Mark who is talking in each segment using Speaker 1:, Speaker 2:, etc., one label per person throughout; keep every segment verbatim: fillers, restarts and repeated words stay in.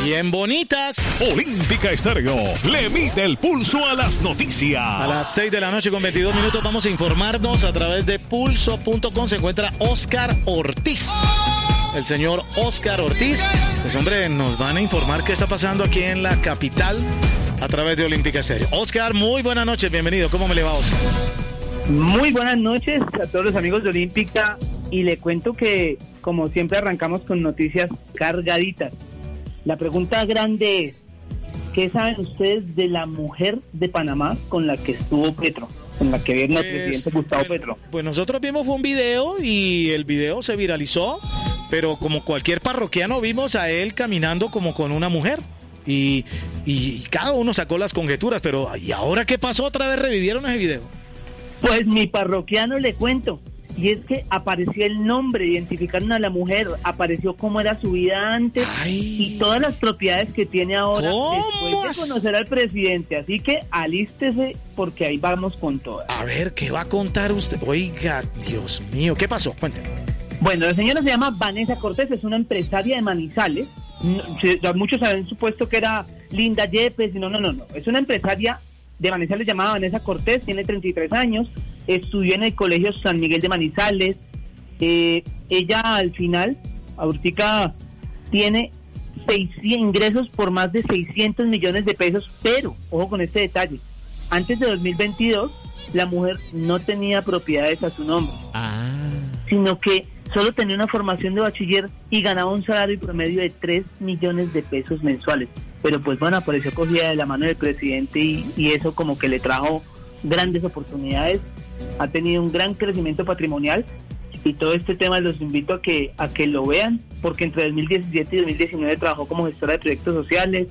Speaker 1: Bien bonitas.
Speaker 2: Olímpica Estéreo le mide el pulso a las noticias.
Speaker 1: A las seis de la noche con veintidós minutos vamos a informarnos a través de pulso punto com. Se encuentra Oscar Ortiz. El señor Oscar Ortiz. Pues hombre, nos van a informar qué está pasando aquí en la capital a través de Olímpica Estéreo. Oscar, muy buenas noches, bienvenido. ¿Cómo me le va, Oscar?
Speaker 3: Muy buenas noches a todos los amigos de Olímpica y le cuento que, como siempre, arrancamos con noticias cargaditas. La pregunta grande es, ¿qué saben ustedes de la mujer de Panamá con la que estuvo Petro? Con la que vino el
Speaker 1: Pues,
Speaker 3: presidente Gustavo
Speaker 1: pues,
Speaker 3: Petro.
Speaker 1: Pues nosotros vimos un video y el video se viralizó, pero como cualquier parroquiano vimos a él caminando como con una mujer. Y, y, y cada uno sacó las conjeturas, pero ¿y ahora qué pasó? Otra vez revivieron ese video.
Speaker 3: Pues mi parroquiano le cuento, y es que apareció el nombre, identificaron a la mujer, apareció cómo era su vida antes.
Speaker 1: Ay.
Speaker 3: Y todas las propiedades que tiene ahora
Speaker 1: ¿Cómo?
Speaker 3: después de conocer al presidente. Así que alístese porque ahí vamos con todas.
Speaker 1: A ver, ¿qué va a contar usted? Oiga, Dios mío, ¿qué pasó? Cuénteme.
Speaker 3: Bueno, la señora se llama Vanessa Cortés, es una empresaria de Manizales. No, se- muchos habían supuesto que era Linda Yepes, no, no, no, no. Es una empresaria de Manizales llamada Vanessa Cortés, tiene treinta y tres años, estudió en el Colegio San Miguel de Manizales. Eh, ella al final, ahorita tiene seiscientos ingresos por más de seiscientos millones de pesos, pero, ojo con este detalle, antes de dos mil veintidós, la mujer no tenía propiedades a su nombre,
Speaker 1: Ah.
Speaker 3: sino que solo tenía una formación de bachiller y ganaba un salario promedio de tres millones de pesos mensuales. Pero pues bueno, apareció cogida de la mano del presidente y, y eso como que le trajo grandes oportunidades. Ha tenido un gran crecimiento patrimonial y todo este tema los invito a que a que lo vean, porque entre dos mil diecisiete y dos mil diecinueve trabajó como gestora de proyectos sociales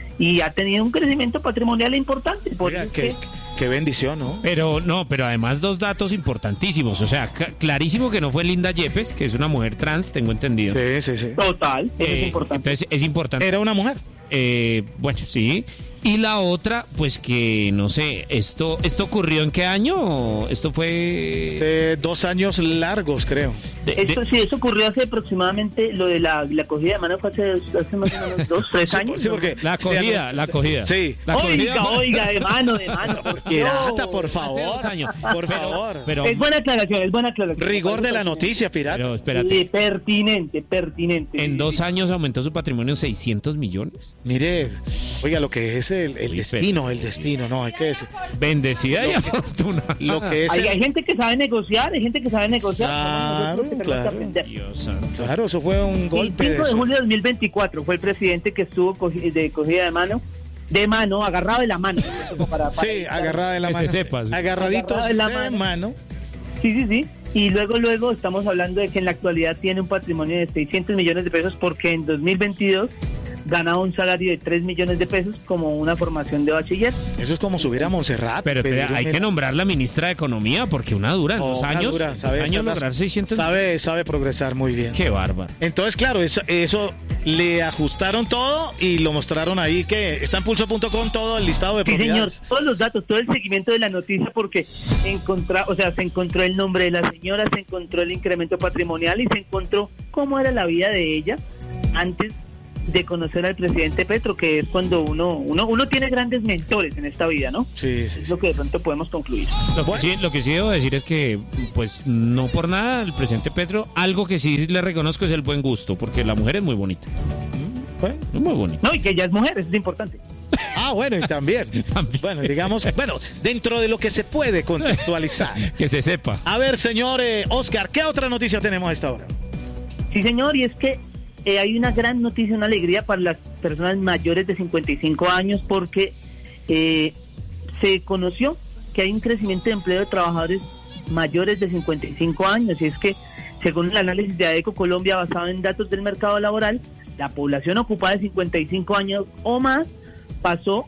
Speaker 3: y ha tenido un crecimiento patrimonial importante. Por
Speaker 1: Oiga,
Speaker 3: eso es
Speaker 1: qué,
Speaker 3: que-
Speaker 1: qué bendición, ¿no?
Speaker 4: Pero no, pero además dos datos importantísimos. O sea, ca- clarísimo que no fue Linda Yepes, que es una mujer trans, tengo entendido.
Speaker 1: Sí, sí, sí.
Speaker 3: Total, eso
Speaker 4: Eh,
Speaker 3: es importante.
Speaker 4: Entonces es importante.
Speaker 1: Era una mujer.
Speaker 4: Eh, bueno, sí. Y la otra, pues que no sé, esto esto ocurrió en qué año? Esto fue
Speaker 1: Hace dos años largos, creo.
Speaker 4: de- de-
Speaker 3: Esto, sí, eso ocurrió hace aproximadamente, lo de la, la cogida de mano fue hace, hace más o menos dos, tres
Speaker 1: Sí,
Speaker 3: años.
Speaker 1: sí,
Speaker 3: ¿no?
Speaker 1: porque
Speaker 4: la acogida,
Speaker 1: sí,
Speaker 4: la acogida.
Speaker 1: Sí.
Speaker 4: La
Speaker 3: Oiga,
Speaker 4: acogida-
Speaker 3: oiga, de mano, de mano. por
Speaker 1: Pirata,
Speaker 3: Dios.
Speaker 1: por
Speaker 4: Hace
Speaker 1: favor.
Speaker 4: dos años.
Speaker 1: Por favor.
Speaker 4: Pero,
Speaker 3: Es buena aclaración, es buena aclaración.
Speaker 1: Rigor de la noticia, pirata.
Speaker 4: pero
Speaker 3: Sí,
Speaker 4: espérate,
Speaker 3: pertinente, pertinente.
Speaker 4: en
Speaker 3: Sí,
Speaker 4: dos
Speaker 3: sí.
Speaker 4: años aumentó su patrimonio en seiscientos millones.
Speaker 1: Mire, oiga, lo que es el, el
Speaker 4: Uy,
Speaker 1: destino, el destino, no, hay que decir.
Speaker 4: Bendecida y afortunada.
Speaker 1: Lo que es
Speaker 3: Hay,
Speaker 1: el-
Speaker 3: hay gente que sabe negociar, hay gente que sabe negociar.
Speaker 1: Claro,
Speaker 3: Nosotros tenemos que
Speaker 1: claro.
Speaker 3: aprender.
Speaker 4: Dios santo.
Speaker 1: Claro, eso fue un
Speaker 3: El
Speaker 1: golpe de
Speaker 3: cinco de
Speaker 1: eso.
Speaker 3: julio de dos mil veinticuatro fue el presidente que estuvo cogi- de cogida de mano, de mano, agarrado de la mano. como para- para
Speaker 1: Sí,
Speaker 3: evitar-
Speaker 1: agarrada de la
Speaker 4: Que se
Speaker 1: mano.
Speaker 4: sepa, sí.
Speaker 1: Agarraditos
Speaker 3: Agarrada de la
Speaker 1: de
Speaker 3: mano.
Speaker 1: mano.
Speaker 3: Sí, sí, sí. Y luego, luego estamos hablando de que en la actualidad tiene un patrimonio de seiscientos millones de pesos porque en dos mil veintidós ganaba un salario de tres millones de pesos como una formación de bachiller.
Speaker 1: Eso es como subir a Montserrat.
Speaker 4: Pero
Speaker 1: pedir
Speaker 4: espera,
Speaker 1: un
Speaker 4: hay que
Speaker 1: mil-
Speaker 4: nombrar la ministra de Economía porque una dura en
Speaker 1: Oh,
Speaker 4: dos
Speaker 1: una
Speaker 4: años.
Speaker 1: dura,
Speaker 4: en dos
Speaker 1: sabe,
Speaker 4: años
Speaker 1: sabe-
Speaker 4: lograr seiscientos.
Speaker 1: Sabe, sabe progresar muy bien.
Speaker 4: Qué bárbaro.
Speaker 1: Entonces, claro, eso, eso le ajustaron todo y lo mostraron ahí, que está en pulso punto com todo el listado de
Speaker 3: Sí, señor,
Speaker 1: propiedades.
Speaker 3: todos los datos, todo el seguimiento de la noticia porque encontró, o sea, se encontró el nombre de la señora, se encontró el incremento patrimonial y se encontró cómo era la vida de ella antes de conocer al presidente Petro, que es cuando uno uno uno tiene grandes mentores en esta vida, ¿no?
Speaker 1: Sí, sí,
Speaker 3: Es
Speaker 1: sí.
Speaker 3: lo que de pronto podemos concluir.
Speaker 4: Lo que,
Speaker 1: Bueno.
Speaker 4: sí, lo que sí debo decir es que, pues, no por nada, el presidente Petro, algo que sí le reconozco es el buen gusto, porque la mujer es muy bonita.
Speaker 1: Bueno.
Speaker 4: Es muy bonita.
Speaker 3: No, y que ella es mujer, eso es importante.
Speaker 1: Ah, bueno, y también.
Speaker 4: También.
Speaker 1: Bueno, digamos, bueno, dentro de lo que se puede contextualizar.
Speaker 4: Que se sepa.
Speaker 1: A ver, señor eh, Oscar, ¿qué otra noticia tenemos a esta hora?
Speaker 3: Sí, señor, y es que eh, hay una gran noticia, una alegría para las personas mayores de cincuenta y cinco años porque eh, se conoció que hay un crecimiento de empleo de trabajadores mayores de cincuenta y cinco años, y es que según el análisis de ADECO Colombia basado en datos del mercado laboral, la población ocupada de cincuenta y cinco años o más pasó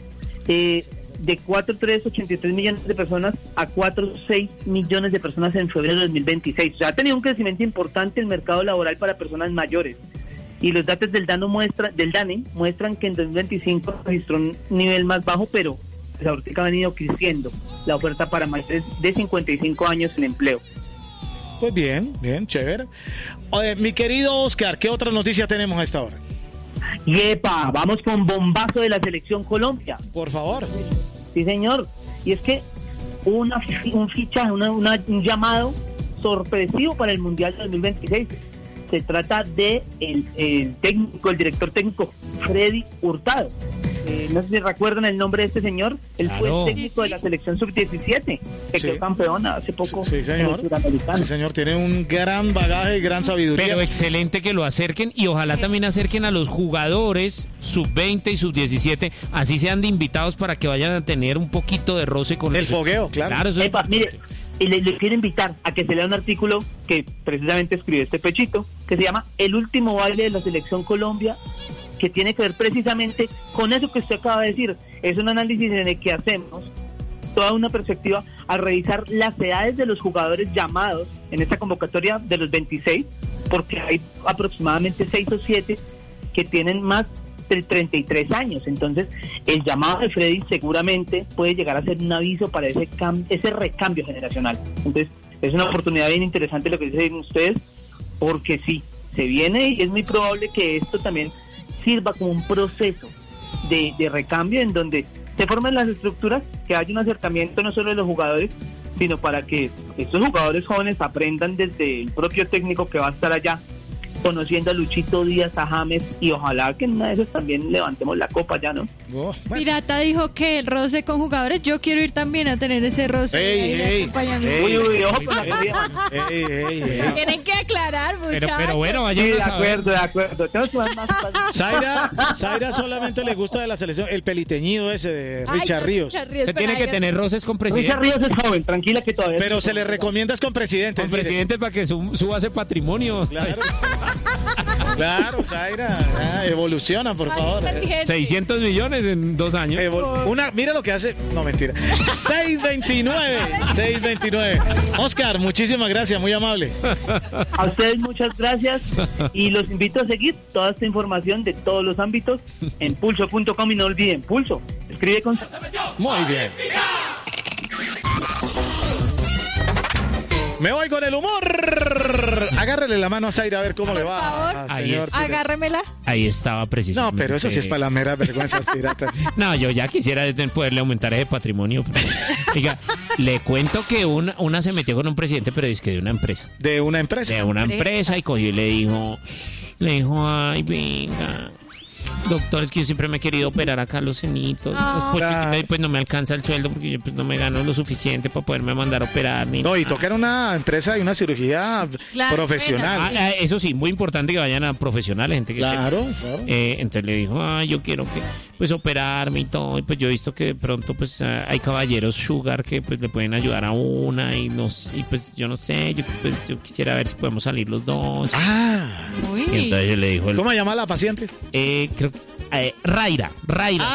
Speaker 3: eh, de cuatro coma trescientos ochenta y tres millones de personas a cuatro coma seis millones de personas en febrero de dos mil veintiséis. O sea, ha tenido un crecimiento importante el mercado laboral para personas mayores. Y los datos del DANO muestra, del DANE muestran que en dos mil veinticinco registró un nivel más bajo, pero pues, ahorita ha venido creciendo la oferta para mayores de cincuenta y cinco años en empleo.
Speaker 1: Pues bien, bien, chévere. Oye, mi querido Oscar, ¿qué otra noticia tenemos a esta hora?
Speaker 3: Yepa, vamos con bombazo de la selección Colombia.
Speaker 1: Por favor.
Speaker 3: Sí, señor. Y es que una, un fichaje, una, una, un llamado sorpresivo para el Mundial dos mil veintiséis. Se trata de el, el técnico, el director técnico Freddy Hurtado. Eh, no sé si recuerdan el nombre de este señor. Él
Speaker 4: Claro.
Speaker 3: fue el técnico
Speaker 5: Sí, sí.
Speaker 3: de la selección sub diecisiete, que
Speaker 1: Sí.
Speaker 3: quedó campeona hace poco.
Speaker 1: Sí, señor.
Speaker 3: en el Suramericano.
Speaker 1: Sí, señor. Tiene un gran bagaje y gran sabiduría.
Speaker 4: Pero excelente que lo acerquen y ojalá también acerquen a los jugadores sub veinte y sub diecisiete, así sean de invitados para que vayan a tener un poquito de roce con
Speaker 1: El fogueo, claro.
Speaker 4: Claro, eso es
Speaker 3: Epa, mire,
Speaker 4: importante.
Speaker 3: y le, le quiero invitar a que se lea un artículo que precisamente escribió este Pechito, que se llama El último baile de la selección Colombia, que tiene que ver precisamente con eso que usted acaba de decir. Es un análisis en el que hacemos toda una perspectiva a revisar las edades de los jugadores llamados en esta convocatoria de los veintiséis, porque hay aproximadamente seis o siete que tienen más de treinta y tres años. Entonces, el llamado de Freddy seguramente puede llegar a ser un aviso para ese cam- ese recambio generacional. Entonces, es una oportunidad bien interesante lo que dicen ustedes, porque sí, se viene y es muy probable que esto también sirva como un proceso de, de recambio en donde se formen las estructuras, que haya un acercamiento no solo de los jugadores, sino para que estos jugadores jóvenes aprendan desde el propio técnico que va a estar allá, conociendo a Luchito Díaz, a James, y ojalá que en una de esas también levantemos la copa ya, ¿no?
Speaker 1: Oh, bueno.
Speaker 5: Pirata dijo que el roce con jugadores, yo quiero ir también a tener ese roce.
Speaker 1: Ey,
Speaker 5: ahí de
Speaker 1: ey,
Speaker 5: acompañamiento.
Speaker 1: ey,
Speaker 3: Uy, uy, ojo
Speaker 1: ey,
Speaker 3: con la
Speaker 1: ey,
Speaker 3: comida.
Speaker 1: ey, ey, ey.
Speaker 5: Tienen que aclarar, muchachos.
Speaker 4: Pero, pero bueno,
Speaker 3: Sí,
Speaker 4: vayan
Speaker 3: de
Speaker 4: a saber.
Speaker 3: acuerdo, de acuerdo. Tengo que dar más fácil.
Speaker 1: Zaira, Zaira solamente le gusta de la selección el peliteñido ese de
Speaker 5: Ay,
Speaker 1: Richard
Speaker 5: no,
Speaker 1: Ríos.
Speaker 5: Richard Ríos,
Speaker 4: Usted
Speaker 5: pero
Speaker 4: tiene que
Speaker 5: ay,
Speaker 4: tener roces con
Speaker 3: Richard
Speaker 4: presidente.
Speaker 3: Ríos es joven, tranquila que todavía...
Speaker 1: Pero se le recomienda es con presidentes.
Speaker 4: Con
Speaker 1: mire.
Speaker 4: presidente para que su- suba ese patrimonio.
Speaker 1: Claro. Claro, Zaira. ya, evoluciona, por
Speaker 5: más
Speaker 1: favor.
Speaker 5: inteligente.
Speaker 4: seiscientos millones en dos años.
Speaker 1: Evol- Una, mira lo que hace. No, mentira. seis veintinueve. seis veintinueve. Oscar, muchísimas gracias, muy amable.
Speaker 3: A ustedes muchas gracias y los invito a seguir toda esta información de todos los ámbitos en pulso punto com y no olviden, Pulso, escribe con...
Speaker 1: Muy bien. Me voy con el humor. Agárrele la mano a Zaira a ver cómo
Speaker 5: Por
Speaker 1: le va.
Speaker 5: favor.
Speaker 1: a
Speaker 4: Ahí
Speaker 1: señor
Speaker 4: es.
Speaker 1: Cire.
Speaker 5: Agárremela.
Speaker 4: Ahí estaba
Speaker 1: No,
Speaker 4: precisamente.
Speaker 1: pero eso sí es para las meras vergüenzas piratas.
Speaker 4: No, yo ya quisiera de- poderle aumentar ese patrimonio. pero- Oiga, le cuento que una, una se metió con un presidente, pero es que de una empresa.
Speaker 1: De una empresa.
Speaker 4: De una empresa y cogió y le dijo, le dijo, ay, venga, doctor, es que yo siempre me he querido operar acá los cenitos.
Speaker 5: Ah.
Speaker 4: Pues,
Speaker 1: Claro.
Speaker 4: chiquita, y pues no me alcanza el sueldo porque yo pues, no me gano lo suficiente para poderme mandar a operar. Ni
Speaker 1: No, y
Speaker 4: nada".
Speaker 1: tocar una empresa y una cirugía
Speaker 5: Claro,
Speaker 1: profesional.
Speaker 4: Ah, ah, eso sí, muy importante que vayan a profesionales, gente que
Speaker 1: Claro, claro.
Speaker 4: Eh, entonces le dijo, ah, yo quiero que, pues, operarme y todo. Y pues yo he visto que de pronto, pues, ah, hay caballeros sugar que, pues, le pueden ayudar a una y nos, y pues, yo no sé, yo, pues, yo quisiera ver si podemos salir los dos.
Speaker 1: Ah,
Speaker 5: Uy.
Speaker 4: Y entonces le dijo, el-
Speaker 1: ¿cómo se llama la paciente?
Speaker 4: eh, creo que, eh, Raira, Raira.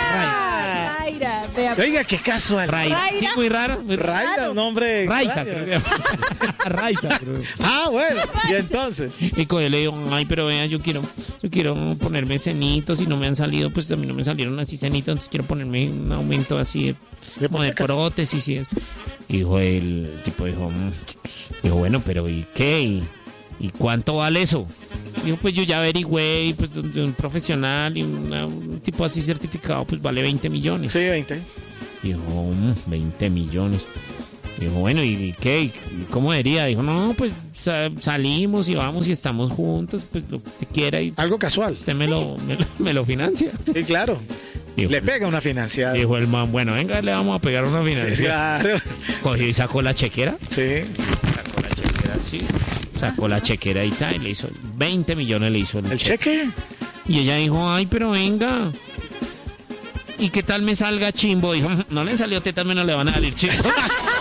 Speaker 5: Ah, Raira, vea.
Speaker 1: Oiga, qué casual.
Speaker 4: Raira.
Speaker 5: Raira.
Speaker 4: Sí, muy raro. muy raro.
Speaker 1: Raira, un nombre.
Speaker 4: Raiza,
Speaker 1: extraño.
Speaker 4: creo que- Raiza, creo.
Speaker 1: Ah, bueno. Y entonces.
Speaker 4: Y cogió y le dijo, ay, pero vea, yo quiero, yo quiero ponerme cenitos y no me han salido, pues a mí no me salieron así cenitos, entonces quiero ponerme un aumento así de,
Speaker 1: ¿De
Speaker 4: como de prótesis. Y, y dijo el tipo, dijo, mm. dijo, bueno, pero ¿y qué? ¿Y, y cuánto vale eso? Dijo, pues yo ya averigüé, y pues de un profesional y una- un tipo así certificado, pues vale veinte millones.
Speaker 1: Sí, veinte.
Speaker 4: Dijo, mm, veinte millones. Dijo, bueno, ¿y qué? ¿Y cómo diría? Dijo, no, pues sa- salimos y vamos y estamos juntos, pues lo que usted quiera y
Speaker 1: Algo casual.
Speaker 4: usted me lo, me lo, me lo financia.
Speaker 1: Sí, claro.
Speaker 4: Dijo,
Speaker 1: Le pega una financiada.
Speaker 4: dijo el man, bueno, venga, le vamos a pegar una financia.
Speaker 1: Claro.
Speaker 4: Cogió y sacó la chequera,
Speaker 1: Sí.
Speaker 4: sacó la chequera así, sacó la chequera y tal, y le hizo veinte millones, le hizo el,
Speaker 1: ¿El
Speaker 4: cheque.
Speaker 1: cheque?
Speaker 4: Y ella dijo, ay, pero venga. ¿Y qué tal me salga chimbo? Dijo, no le salió tetas, menos le van a salir chimbo.